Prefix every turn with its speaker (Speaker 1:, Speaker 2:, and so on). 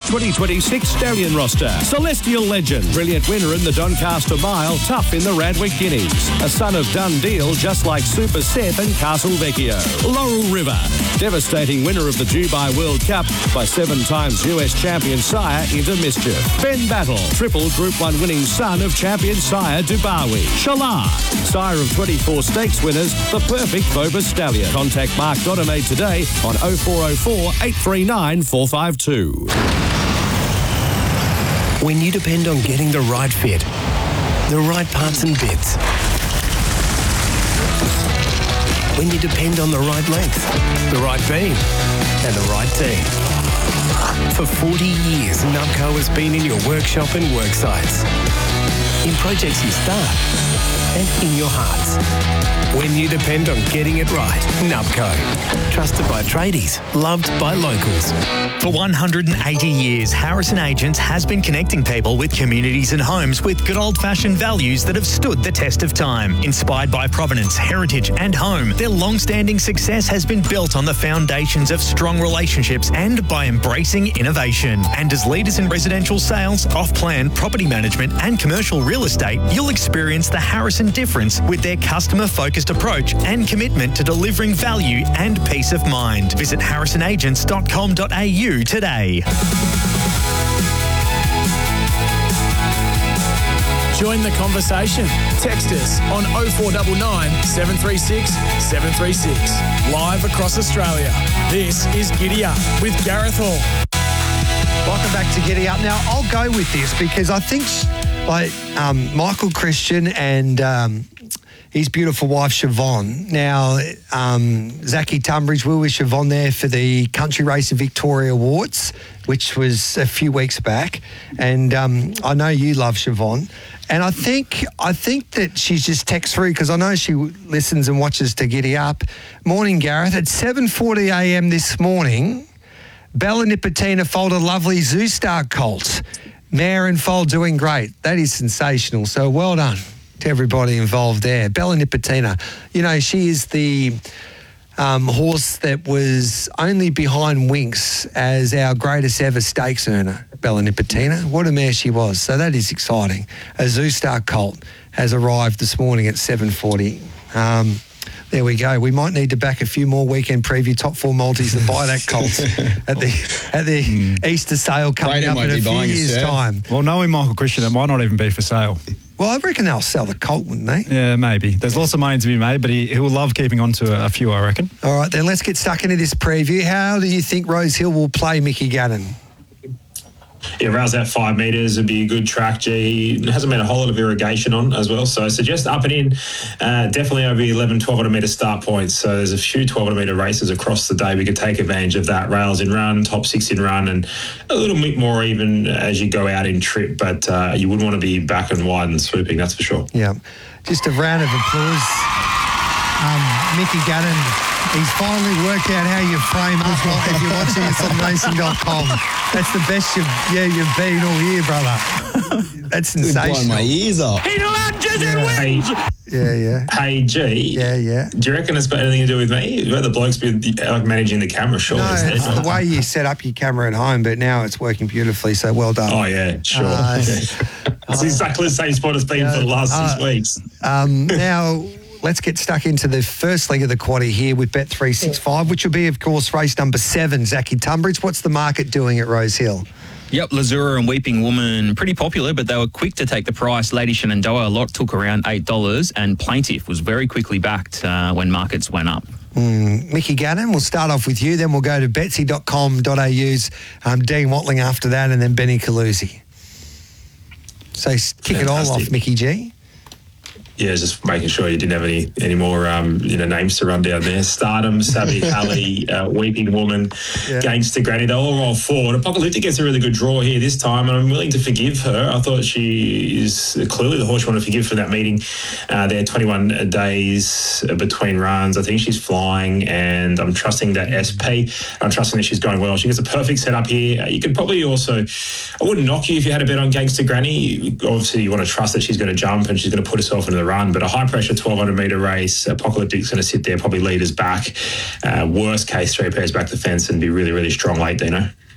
Speaker 1: 2026 stallion roster. Celestial Legend, brilliant winner in the Doncaster Mile, tough in the Radwick Guineas. A son of Dundeel, just like Super Seth and Castle Vecchio. Laurel River, devastating winner of the Dubai World Cup by 7 times US champion sire Into Mischief. Ben Battle, triple Group 1 winning son of champion sire Dubawi. Shalar, sire of 24 stakes winners, the perfect Vobis stallion. Contact Mark Dodemaid today on 0404 839 452.
Speaker 2: When you depend on getting the right fit, the right parts and bits. When you depend on the right length, the right beam, and the right team. For 40 years, Nubco has been in your workshop and work sites, in projects you start, and in your hearts. When you depend on getting it right, Nubco. Trusted by tradies, loved by locals.
Speaker 3: For 180 years, Harrison Agents has been connecting people with communities and homes with good old-fashioned values that have stood the test of time. Inspired by provenance, heritage and home, their long-standing success has been built on the foundations of strong relationships and by embracing innovation. And as leaders in residential sales, off-plan, property management and commercial real estate, you'll experience the Harrison difference with their customer-focused approach and commitment to delivering value and peace of mind. Visit harrisonagents.com.au today.
Speaker 4: Join the conversation. Text us on 0499 736 736. Live across Australia. This is Giddy Up with Gareth Hall.
Speaker 5: Welcome back to Giddy Up. Now, I'll go with this because I think Michael Christian and his beautiful wife, Siobhan. Now, Zachy Tunbridge, we were with Siobhan there for the Country Racing Victoria Awards, which was a few weeks back. And I know you love Siobhan. And I think that she's just text through because I know she listens and watches to Giddy Up. Morning, Gareth. At 7:40 a.m. this morning, Bella Nipotina foaled a lovely Zoustar colt. Mare and foal doing great. That is sensational. So well done to everybody involved there. Bella Nipotina, you know, she is the horse that was only behind Winks as our greatest ever stakes earner, Bella Nipotina. What a mare she was. So that is exciting. A Zoustar colt has arrived this morning at 7:40. There we go. We might need to back a few more weekend preview top 4 multis and buy that colt at the Easter sale coming up in a few years' time.
Speaker 6: Well, knowing Michael Christian, it might not even be for sale.
Speaker 5: Well, I reckon they'll sell the colt, wouldn't they?
Speaker 6: Yeah, maybe. There's lots of money to be made, but he will love keeping on to a few, I reckon.
Speaker 5: All right, then let's get stuck into this preview. How do you think Rose Hill will play Mickey Gannon?
Speaker 7: Yeah, rouse that 5 metres would be a good track. G hasn't been a whole lot of irrigation on as well, so I suggest up and in. Definitely over 1100-1200 metre start points. So there's a few 1200 metre races across the day. We could take advantage of that. Rails in run, top 6 in run, and a little bit more even as you go out in trip. But you wouldn't want to be back and wide and swooping, that's for sure.
Speaker 5: Yeah, just a round of applause. Mickey Gannon, he's finally worked out how you frame up if you're watching us on racing.com. That's the best you've been all year, brother. That's sensational.
Speaker 8: Blowing my ears off.
Speaker 7: He lunges and wins!
Speaker 5: Yeah.
Speaker 7: Hey, G.
Speaker 5: Yeah.
Speaker 7: Do you reckon it's got anything to do with me? Where the bloke's been managing the camera, surely.
Speaker 5: No, it's the way you set up your camera at home, but now it's working beautifully, so well done.
Speaker 7: Oh, yeah, sure. It's exactly the same spot it's been for the last 6 weeks.
Speaker 5: Now, let's get stuck into the first leg of the quaddie here with Bet365, which will be, of course, race number 7, Zachy Tunbridge. What's the market doing at Rose Hill?
Speaker 9: Yep, Lazura and Weeping Woman, pretty popular, but they were quick to take the price. Lady Shenandoah, a lot took around $8, and Plaintiff was very quickly backed when markets went up.
Speaker 5: Mickey Gannon, we'll start off with you, then we'll go to betsy.com.au's Dean Watling after that, and then Benny Calusi. So kick it all off, Mickey G.
Speaker 7: Yeah, just making sure you didn't have any more names to run down there. Stardom, Sabi Ali, Weeping Woman, Gangster Granny, they all roll forward. Apocalyptic gets a really good draw here this time, and I'm willing to forgive her. I thought she is clearly the horse you want to forgive for that meeting. There 21 days between runs. I think she's flying, and I'm trusting that SP. I'm trusting that she's going well. She gets a perfect setup here. You could probably also, I wouldn't knock you if you had a bet on Gangster Granny. Obviously, you want to trust that she's going to jump and she's going to put herself into the run, but a high pressure 1200 metre race, Apocalyptic's going to sit there, probably leaders back. Worst case, 3 pairs back the fence and be really, really strong late, Dino.